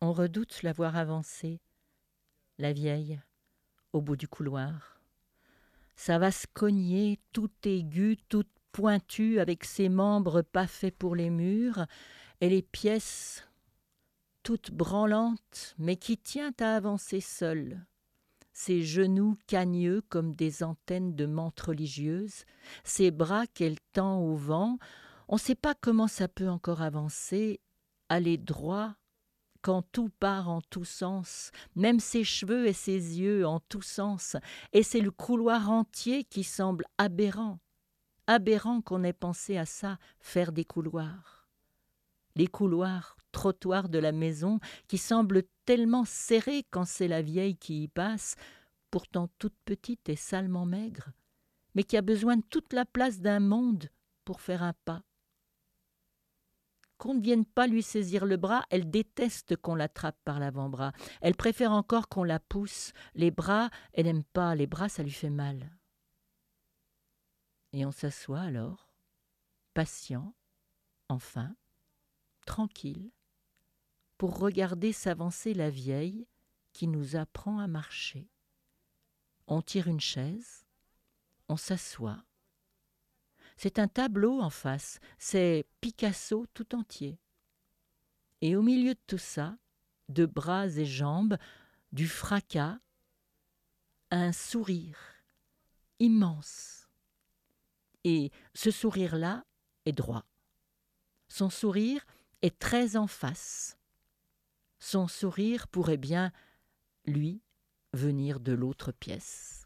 On redoute la voir avancer, la vieille, au bout du couloir. Ça va se cogner, toute aiguë, toute pointue, avec ses membres pas faits pour les murs, et les pièces toute branlante, mais qui tient à avancer seule. Ses genoux cagneux comme des antennes de menthe religieuse, ses bras qu'elle tend au vent, on ne sait pas comment ça peut encore avancer, aller droit, quand tout part en tous sens, même ses cheveux et ses yeux en tous sens, et c'est le couloir entier qui semble aberrant, aberrant qu'on ait pensé à ça, faire des couloirs. Les couloirs, trottoirs de la maison, qui semblent tellement serrés quand c'est la vieille qui y passe, pourtant toute petite et salement maigre, mais qui a besoin de toute la place d'un monde pour faire un pas. Qu'on ne vienne pas lui saisir le bras, elle déteste qu'on l'attrape par l'avant-bras. Elle préfère encore qu'on la pousse. Les bras, elle n'aime pas, les bras, ça lui fait mal. Et on s'assoit alors, patient, enfin, tranquille, pour regarder s'avancer la vieille qui nous apprend à marcher. On tire une chaise, on s'assoit. C'est un tableau en face, c'est Picasso tout entier. Et au milieu de tout ça, de bras et jambes, du fracas, un sourire immense. Et ce sourire-là est droit. Son sourire est très en face. Son sourire pourrait bien, lui, venir de l'autre pièce.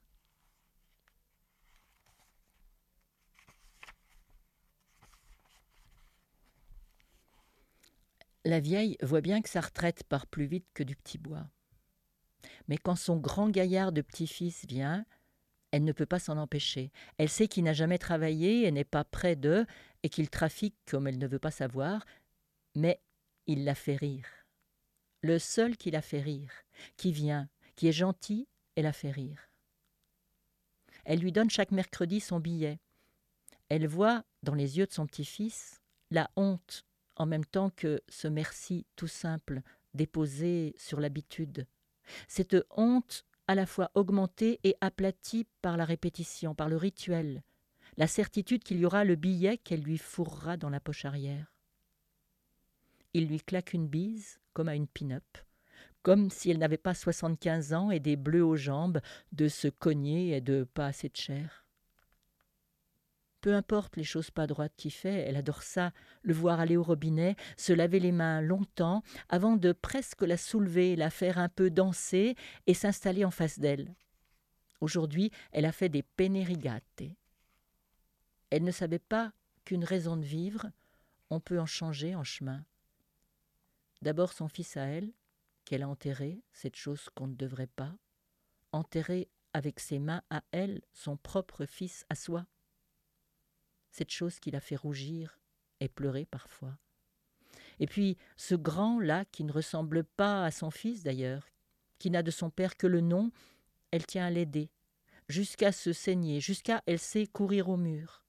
La vieille voit bien que sa retraite part plus vite que du petit bois. Mais quand son grand gaillard de petit-fils vient, elle ne peut pas s'en empêcher. Elle sait qu'il n'a jamais travaillé et n'est pas près d'eux, et qu'il trafique comme elle ne veut pas savoir, mais il la fait rire. Le seul qui la fait rire, qui vient, qui est gentil, et la fait rire. Elle lui donne chaque mercredi son billet. Elle voit, dans les yeux de son petit-fils, la honte, en même temps que ce merci tout simple, déposé sur l'habitude. Cette honte à la fois augmentée et aplatie par la répétition, par le rituel, la certitude qu'il y aura le billet qu'elle lui fourrera dans la poche arrière. Il lui claque une bise, comme à une pin-up, comme si elle n'avait pas 75 ans et des bleus aux jambes, de se cogner et de pas assez de chair. Peu importe les choses pas droites qu'il fait, elle adore ça, le voir aller au robinet, se laver les mains longtemps, avant de presque la soulever, la faire un peu danser et s'installer en face d'elle. Aujourd'hui, elle a fait des penne rigate. Elle ne savait pas qu'une raison de vivre, on peut en changer en chemin. D'abord son fils à elle, qu'elle a enterré, cette chose qu'on ne devrait pas, enterré avec ses mains à elle, son propre fils à soi. Cette chose qui la fait rougir et pleurer parfois. Et puis ce grand-là qui ne ressemble pas à son fils d'ailleurs, qui n'a de son père que le nom, elle tient à l'aider, jusqu'à se saigner, jusqu'à, elle sait, courir au mur.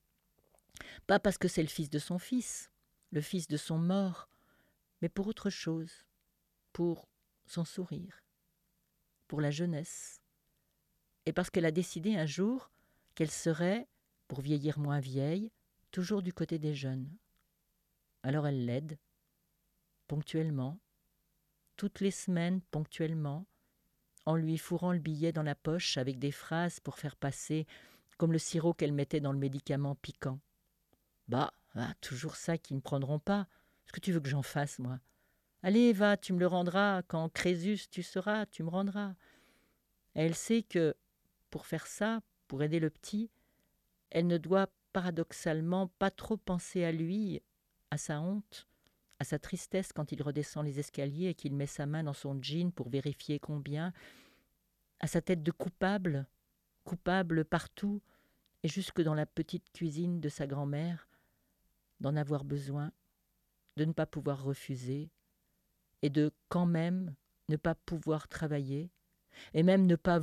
Pas parce que c'est le fils de son fils, le fils de son mort, mais pour autre chose, pour son sourire, pour la jeunesse, et parce qu'elle a décidé un jour qu'elle serait, pour vieillir moins vieille, toujours du côté des jeunes. Alors elle l'aide, ponctuellement, toutes les semaines ponctuellement, en lui fourrant le billet dans la poche avec des phrases pour faire passer, comme le sirop qu'elle mettait dans le médicament piquant. Bah, toujours ça qu'ils ne prendront pas. Ce que tu veux que j'en fasse, moi? Allez, va, tu me le rendras. Quand Crésus tu seras, tu me rendras. Et elle sait que, pour faire ça, pour aider le petit, elle ne doit paradoxalement pas trop penser à lui, à sa honte, à sa tristesse quand il redescend les escaliers et qu'il met sa main dans son jean pour vérifier combien, à sa tête de coupable, coupable partout, et jusque dans la petite cuisine de sa grand-mère, d'en avoir besoin, de ne pas pouvoir refuser, et de quand même ne pas pouvoir travailler, et même ne pas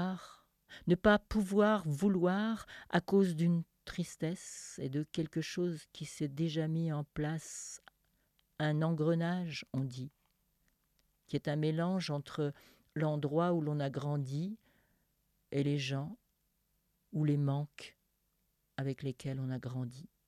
pouvoir vouloir à cause d'une tristesse et de quelque chose qui s'est déjà mis en place, un engrenage, on dit. qui est un mélange entre l'endroit où l'on a grandi et les gens ou les manques avec lesquels on a grandi.